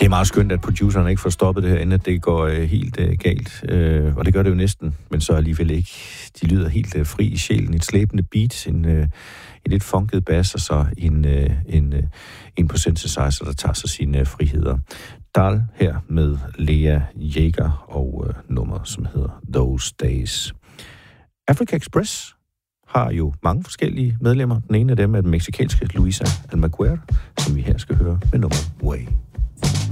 er meget skønt, at produceren ikke får stoppet det her, inden at det går helt galt. Og det gør det jo næsten, men så alligevel ikke. De lyder helt fri i sjælen. Et slæbende beat, en lidt funket bass, og så en på synthesizer, der tager sig sine friheder. Dal her med Lea Jaeger og nummer, som hedder Those Days. Africa Express har jo mange forskellige medlemmer. Den ene af dem er den mexikanske Luisa Almaguer, som vi her skal høre med nummer Way.